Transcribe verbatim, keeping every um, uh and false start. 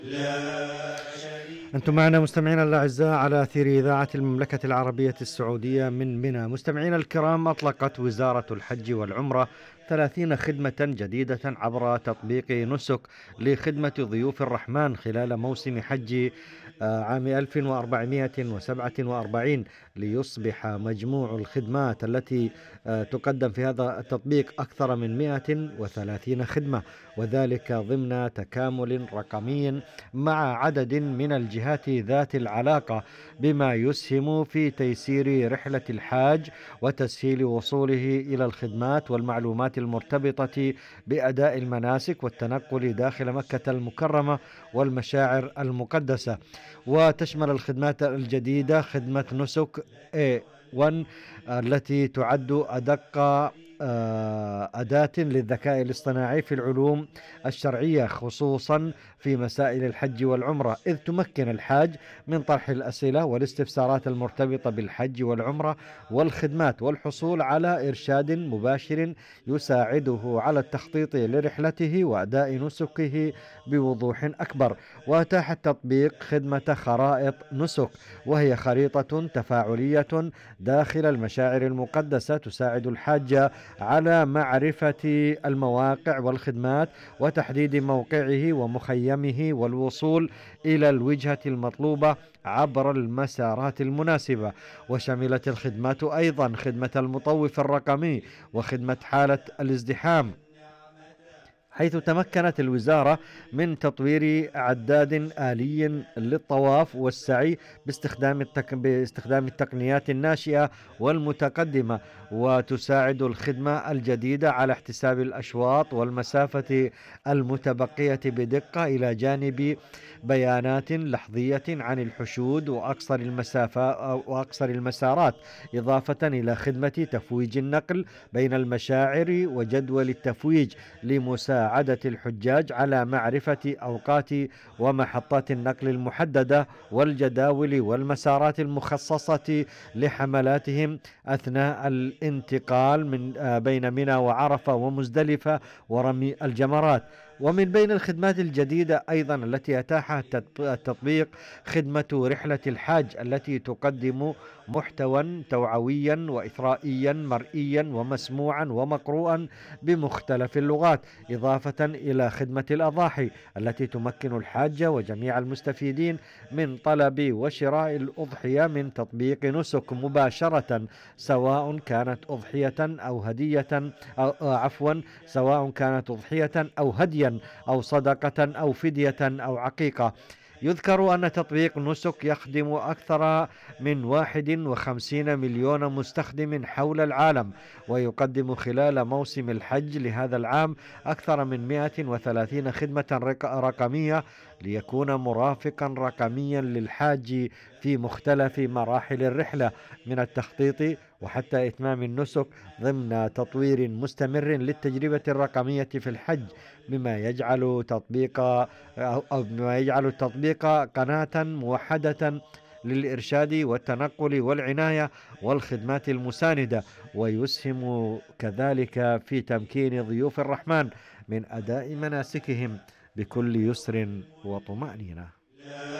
أنتم معنا مستمعينا الأعزاء على أثير إذاعة المملكة العربية السعودية من منى. مستمعينا الكرام، أطلقت وزارة الحج والعمرة ثلاثين خدمة جديدة عبر تطبيق نسك لخدمة ضيوف الرحمن خلال موسم حج آه، عام ألف وأربعمائة وسبعة وأربعين، ليصبح مجموع الخدمات التي آه، تقدم في هذا التطبيق أكثر من مئة وثلاثين خدمة، وذلك ضمن تكامل رقمي مع عدد من الجهات ذات العلاقة، بما يسهم في تيسير رحلة الحاج وتسهيل وصوله إلى الخدمات والمعلومات المرتبطة بأداء المناسك والتنقل داخل مكة المكرمة والمشاعر المقدسة. وتشمل الخدمات الجديدة خدمة نسك إيه واحد التي تعد أدق آه، أداة للذكاء الاصطناعي في العلوم الشرعية، خصوصا في مسائل الحج والعمرة، إذ تمكن الحاج من طرح الأسئلة والاستفسارات المرتبطة بالحج والعمرة والخدمات، والحصول على إرشاد مباشر يساعده على التخطيط لرحلته وأداء نسكه بوضوح أكبر. وأتاح التطبيق خدمة خرائط نسك، وهي خريطة تفاعلية داخل المشاعر المقدسة تساعد الحاج على معرفة المواقع والخدمات وتحديد موقعه ومخيمه والوصول إلى الوجهة المطلوبة عبر المسارات المناسبة. وشملت الخدمات أيضا خدمة المطوف الرقمي وخدمة حالة الازدحام، حيث تمكنت الوزارة من تطوير عداد آلي للطواف والسعي باستخدام التك... باستخدام التقنيات الناشئة والمتقدمة، وتساعد الخدمة الجديدة على احتساب الأشواط والمسافة المتبقية بدقة، إلى جانب بيانات لحظية عن الحشود وأقصر المسافة وأقصر المسارات، إضافة إلى خدمة تفويج النقل بين المشاعر وجدول التفويج لمساعدة الحجاج على معرفة أوقات ومحطات النقل المحددة والجداول والمسارات المخصصة لحملاتهم أثناء الانتقال من آه، بين منى وعرفة ومزدلفة ورمي الجمرات. ومن بين الخدمات الجديدة أيضا التي أتاحها التطبيق خدمة رحلة الحاج، التي تقدم محتوى توعويا وإثرائيا مرئيا ومسموعا ومقروءا بمختلف اللغات، إضافة إلى خدمة الأضاحي التي تمكن الحاج وجميع المستفيدين من طلب وشراء الأضحية من تطبيق نسك مباشرة، سواء كانت أضحية أو هدية أو عفوا سواء كانت أضحية أو هديا أو صدقة أو فدية أو عقيقة. يذكر أن تطبيق نسك يخدم أكثر من واحد وخمسين مليون مستخدم حول العالم، ويقدم خلال موسم الحج لهذا العام أكثر من مئة وثلاثين خدمة رق- رقمية، ليكون مرافقا رقميا للحاج في مختلف مراحل الرحلة، من التخطيط وحتى إتمام النسك، ضمن تطوير مستمر للتجربة الرقمية في الحج، بما يجعل تطبيق أو أو بما يجعل التطبيق قناة موحدة للإرشاد والتنقل والعناية والخدمات المساندة، ويسهم كذلك في تمكين ضيوف الرحمن من أداء مناسكهم بكل يسر وطمأنينة.